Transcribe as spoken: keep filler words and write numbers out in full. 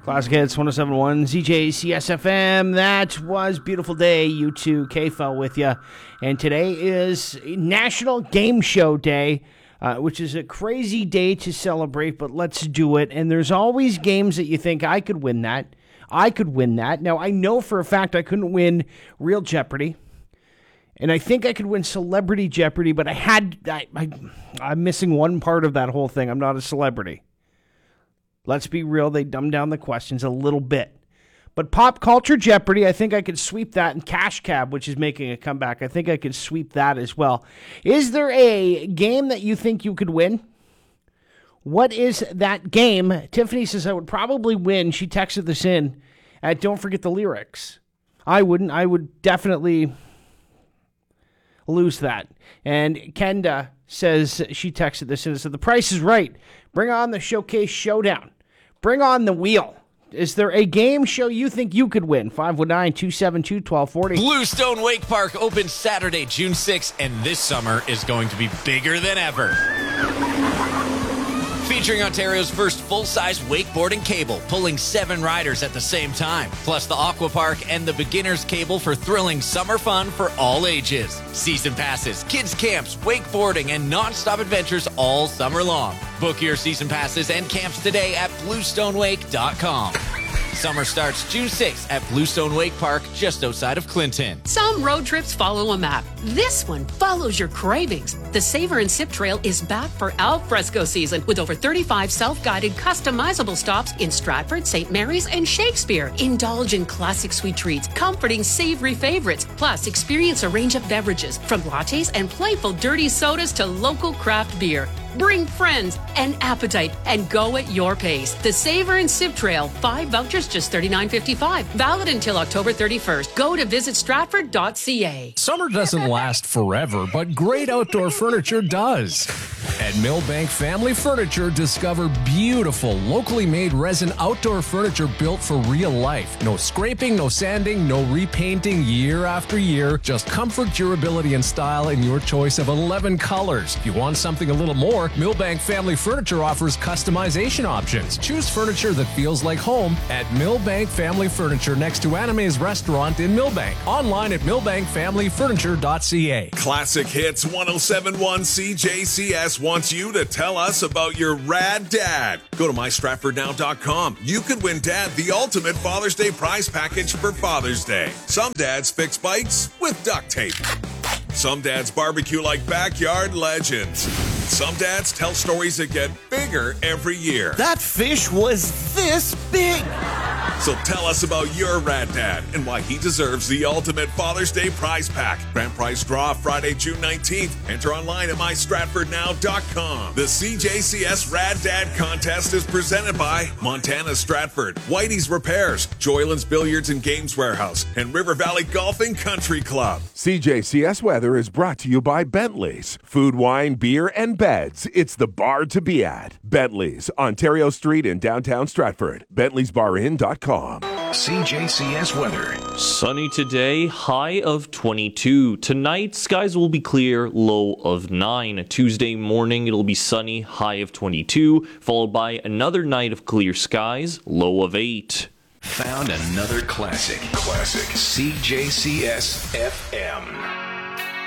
Classic Hits, one oh seven point one, Z J C S F M. That was Beautiful Day. You two, K-Fel with you. And today is National Game Show Day, uh, which is a crazy day to celebrate, but let's do it. And there's always games that you think, I could win that. I could win that. Now, I know for a fact I couldn't win Real Jeopardy. And I think I could win Celebrity Jeopardy, but I had, I, I, I'm missing one part of that whole thing. I'm not a celebrity. Let's be real, they dumbed down the questions a little bit. But Pop Culture Jeopardy, I think I could sweep that. And Cash Cab, which is making a comeback, I think I could sweep that as well. Is there a game that you think you could win? What is that game? Tiffany says I would probably win. She texted this in. Uh, don't forget the lyrics. I wouldn't. I would definitely lose that. And Kenda says, she texted this in and said, The Price is Right. Bring on the Showcase Showdown. Bring on the wheel. Is there a game show you think you could win? five one nine, two seven two, one two four zero. Bluestone Wake Park opens Saturday, June sixth, and this summer is going to be bigger than ever. Featuring Ontario's first full-size wakeboarding cable, pulling seven riders at the same time, plus the Aqua Park and the beginner's cable for thrilling summer fun for all ages. Season passes, kids camps, wakeboarding, and non-stop adventures all summer long. Book your season passes and camps today at bluestone wake dot com. Summer starts June sixth at Bluestone Wake Park, just outside of Clinton. Some road trips follow a map. This one follows your cravings. The Savor and Sip Trail is back for al fresco season with over thirty-five self-guided, customizable stops in Stratford, Saint Mary's, and Shakespeare. Indulge in classic sweet treats, comforting savory favorites. Plus, experience a range of beverages, from lattes and playful dirty sodas to local craft beer. Bring friends and appetite and go at your pace. The Savor and Sip Trail. Five vouchers, just thirty-nine fifty-five. Valid until October thirty-first. Go to visit stratford dot c a. Summer doesn't last forever, but great outdoor furniture does. At Millbank Family Furniture, discover beautiful, locally made resin outdoor furniture built for real life. No scraping, no sanding, no repainting year after year. Just comfort, durability, and style in your choice of eleven colors. If you want something a little more, Millbank Family Furniture offers customization options. Choose furniture that feels like home at Millbank Family Furniture next to Anime's Restaurant in Millbank. Online at millbank family furniture dot c a. Classic Hits one oh seven point one C J C S wants you to tell us about your rad dad. Go to my stratford now dot com. You could win Dad the ultimate Father's Day prize package for Father's Day. Some dads fix bikes with duct tape. Some dads barbecue like backyard legends. Some dads tell stories that get bigger every year. That fish was this big. So tell us about your rad dad and why he deserves the ultimate Father's Day prize pack. Grand prize draw Friday, June nineteenth. Enter online at my stratford now dot com. The C J C S Rad Dad contest is presented by Montana Stratford, Whitey's Repairs, Joyland's Billiards and Games Warehouse, and River Valley Golfing Country Club. C J C S weather is brought to you by Bentley's. Food, wine, beer, and beds. It's the bar to be at. Bentley's, Ontario Street in downtown Stratford. bentley's bar inn dot com. C J C S weather. Sunny today, high of twenty-two. Tonight, skies will be clear, low of nine. Tuesday morning, it'll be sunny, high of twenty-two, followed by another night of clear skies, low of eight. Found another classic. Classic. C J C S F M.